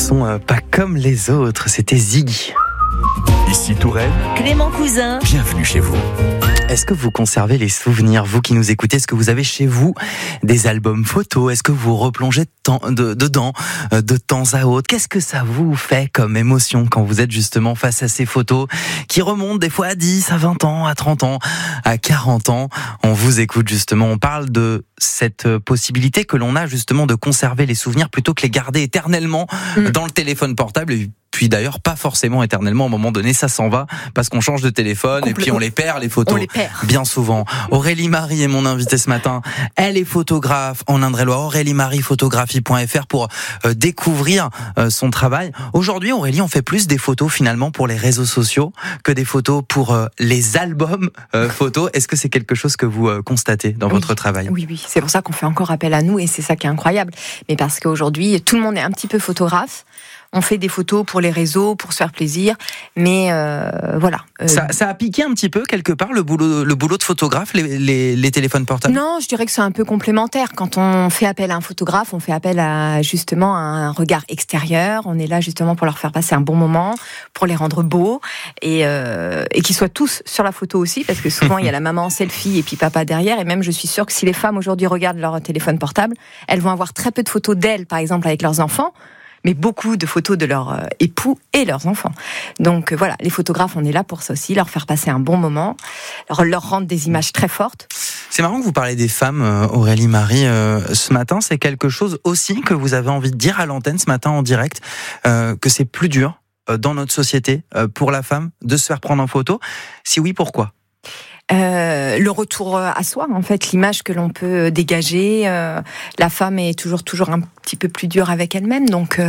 chanson pas comme les autres, c'était Ziggy. Ici Touraine, Clément Cousin, bienvenue chez vous. Est-ce que vous conservez les souvenirs, vous qui nous écoutez? Est-ce que vous avez chez vous des albums photos? Est-ce que vous replongez dedans de temps à autre? Qu'est-ce que ça vous fait comme émotion quand vous êtes justement face à ces photos qui remontent des fois à 10, à 20 ans, à 30 ans, à 40 ans? On vous écoute justement, on parle de cette possibilité que l'on a justement de conserver les souvenirs plutôt que les garder éternellement dans le téléphone portable. Et puis d'ailleurs, pas forcément éternellement, à un moment donné, ça s'en va, parce qu'on change de téléphone, et puis on les perd, les photos. On les perd. Bien souvent. Aurélie Marie est mon invitée ce matin. Elle est photographe en Indre-et-Loire. AurélieMariePhotographie.fr pour découvrir son travail. Aujourd'hui, Aurélie, on fait plus des photos finalement pour les réseaux sociaux que des photos pour les albums photos. Est-ce que c'est quelque chose que vous constatez dans votre travail? Oui, c'est pour ça qu'on fait encore appel à nous, et c'est ça qui est incroyable. Mais parce qu'aujourd'hui, tout le monde est un petit peu photographe. On fait des photos pour les réseaux, pour se faire plaisir, mais voilà. Ça a piqué un petit peu quelque part le boulot de photographe, les téléphones portables? Non, je dirais que c'est un peu complémentaire. Quand on fait appel à un photographe, on fait appel à justement un regard extérieur. On est là justement pour leur faire passer un bon moment, pour les rendre beaux, et qu'ils soient tous sur la photo aussi, parce que souvent il y a la maman en selfie et puis papa derrière. Et même je suis sûre que si les femmes aujourd'hui regardent leur téléphone portable, elles vont avoir très peu de photos d'elles, par exemple avec leurs enfants, mais beaucoup de photos de leurs époux et leurs enfants. Donc voilà, les photographes, on est là pour ça aussi, leur faire passer un bon moment, leur rendre des images très fortes. C'est marrant que vous parlez des femmes, Aurélie Marie. Ce matin, c'est quelque chose aussi que vous avez envie de dire à l'antenne ce matin en direct, que c'est plus dur dans notre société pour la femme de se faire prendre en photo. Si oui, pourquoi ? Le retour à soi, en fait, l'image que l'on peut dégager. La femme est toujours un petit peu plus dure avec elle-même, donc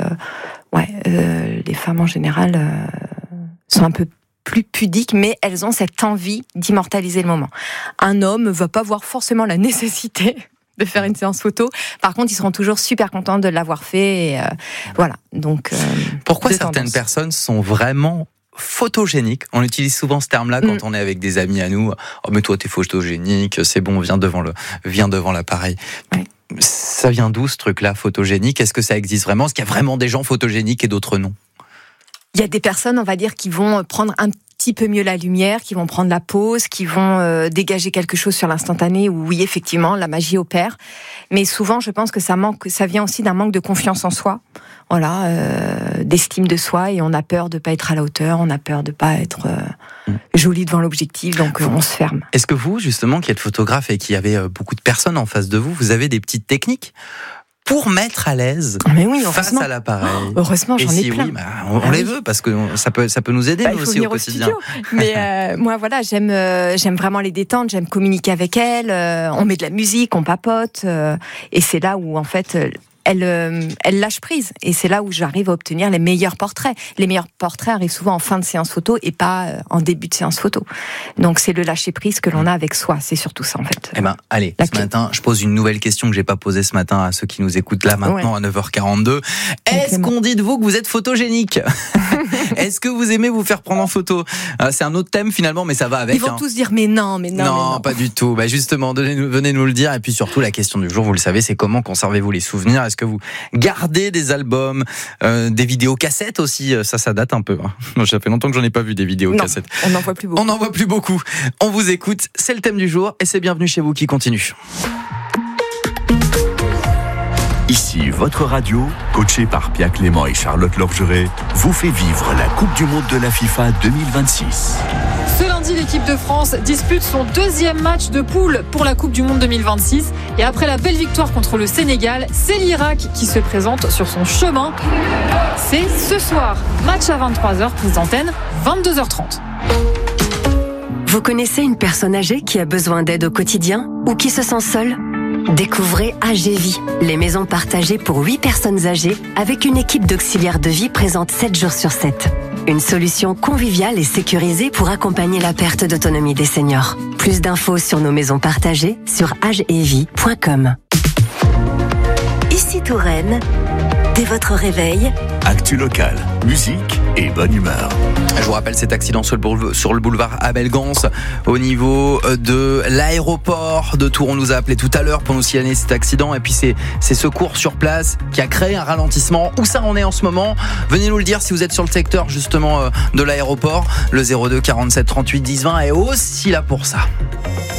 les femmes en général sont un peu plus pudiques, mais elles ont cette envie d'immortaliser le moment. Un homme ne va pas voir forcément la nécessité de faire une séance photo. Par contre, ils seront toujours super contents de l'avoir fait. Et, voilà. Donc, pourquoi certaines personnes sont vraiment photogénique? On utilise souvent ce terme-là quand on est avec des amis à nous. Oh, mais toi, t'es photogénique, c'est bon, viens devant l'appareil. Oui. Ça vient d'où, ce truc-là, photogénique? Est-ce que ça existe vraiment? Est-ce qu'il y a vraiment des gens photogéniques et d'autres non? Il y a des personnes, on va dire, qui vont prendre un petit peu mieux la lumière, qui vont prendre la pause, qui vont dégager quelque chose sur l'instantané où, oui, effectivement, la magie opère. Mais souvent, je pense que ça vient aussi d'un manque de confiance en soi. Voilà, d'estime de soi, et on a peur de pas être à la hauteur, on a peur de pas être joli devant l'objectif, donc on se ferme. Est-ce que vous, justement, qui êtes photographe et qui avez beaucoup de personnes en face de vous, vous avez des petites techniques pour mettre à l'aise face à l'appareil? Heureusement, j'en ai plein. Oui, on les veut, parce que ça peut nous aider nous aussi au quotidien. Mais moi, voilà, j'aime vraiment les détendre, j'aime communiquer avec elles. On met de la musique, on papote, et c'est là où en fait elle lâche prise, et c'est là où j'arrive à obtenir les meilleurs portraits. Les meilleurs portraits arrivent souvent en fin de séance photo et pas en début de séance photo. Donc c'est le lâcher prise que l'on a avec soi, c'est surtout ça en fait. Eh ben, allez, ce matin, je pose une nouvelle question que j'ai pas posée ce matin à ceux qui nous écoutent là maintenant à 9h42. Est-ce qu'on dit de vous que vous êtes photogénique? Est-ce que vous aimez vous faire prendre en photo? C'est un autre thème finalement, mais ça va avec. Ils vont tous dire mais non. Non, pas du tout. Bah justement, venez nous le dire. Et puis surtout, la question du jour, vous le savez, c'est comment conservez-vous les souvenirs? Est-ce que vous gardez des albums, des vidéos cassettes aussi? Ça date un peu. Moi, ça fait longtemps que j'en ai pas vu des vidéos cassettes. On n'en voit plus beaucoup. On n'en voit plus beaucoup. On vous écoute. C'est le thème du jour et c'est Bienvenue chez vous qui continue. Ici, votre radio, coachée par Pia Clément et Charlotte Lorgeret, vous fait vivre la Coupe du Monde de la FIFA 2026. Ce lundi, l'équipe de France dispute son deuxième match de poule pour la Coupe du Monde 2026. Et après la belle victoire contre le Sénégal, c'est l'Irak qui se présente sur son chemin. C'est ce soir, match à 23h, prise d'antenne, 22h30. Vous connaissez une personne âgée qui a besoin d'aide au quotidien ou qui se sent seule ? Découvrez AGVie, les maisons partagées pour 8 personnes âgées avec une équipe d'auxiliaires de vie présente 7 jours sur 7. Une solution conviviale et sécurisée pour accompagner la perte d'autonomie des seniors. Plus d'infos sur nos maisons partagées sur agevie.com. Ici Touraine, Dès votre réveil, Actu locale, musique et bonne humeur. Je vous rappelle cet accident sur le boulevard Abel Gance au niveau de l'aéroport de Tours. On nous a appelé tout à l'heure pour nous signaler cet accident et puis c'est secours sur place qui a créé un ralentissement. Où ça en est en ce moment? Venez nous le dire si vous êtes sur le secteur justement de l'aéroport. Le 02 47 38 10 20 est aussi là pour ça.